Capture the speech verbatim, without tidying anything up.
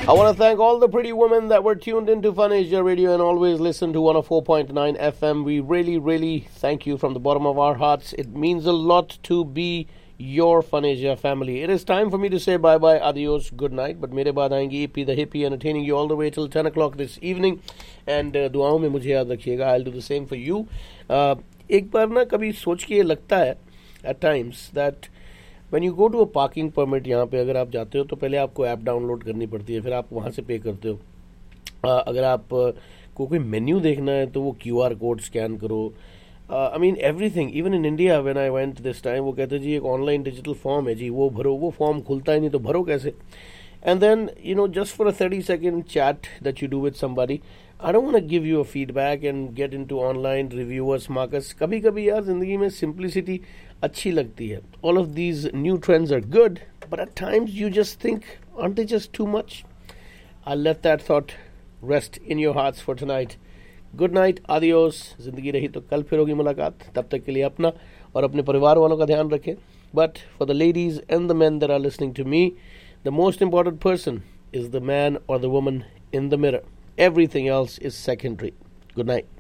I want to thank all the pretty women that were tuned into Fun Asia Radio and always listen to one oh four point nine F M. We really, really thank you from the bottom of our hearts. It means a lot to be your Fun Asia family. It is time for me to say bye-bye, adios, good night. But mere baad aayenge E P the Hippie, entertaining you all the way till ten o'clock this evening. And uh, दुआओं में मुझे याद रखिएगा. I'll do the same for you. Uh, एक बार ना कभी सोच के ये लगता है at times that when you go to a parking permit, यहाँ पे अगर आप जाते हो तो पहले आपको ऐप डाउनलोड करनी पड़ती है, फिर आप वहाँ से पे करते हो. uh, अगर आप uh, को कोई मेन्यू देखना है तो वो क्यू आर कोड स्कैन करो. I mean everything. Even in India when I went this time वो कहते जी एक ऑनलाइन डिजिटल फॉर्म है जी, वो भरो. वो फॉर्म खुलता ही नहीं तो भरो कैसे? And then, you know, just for a thirty second chat that you do with somebody, I don't want to give you a feedback and get into online reviewers, markers. कभी कभी यार जिंदगी में simplicity अच्छी लगती है. All of these new trends are good, but at times you just think, aren't they just too much? I'll let that thought rest in your hearts for tonight. Good night, adios. जिंदगी रही तो कल फिर होगी मुलाकात. तब तक के लिए अपना और अपने परिवार वालों का ध्यान रखें. But for the ladies and the men that are listening to me, the most important person is the man or the woman in the mirror. Everything else is secondary. Good night.